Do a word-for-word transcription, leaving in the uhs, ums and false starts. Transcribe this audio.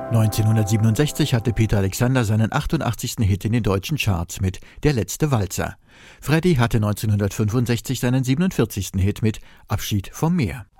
neunzehnhundertsiebenundsechzig hatte Peter Alexander seinen achtundachtzigsten Hit in den deutschen Charts mit Der letzte Walzer. Freddie hatte neunzehnhundertfünfundsechzig seinen siebenundvierzigsten Hit mit Abschied vom Meer.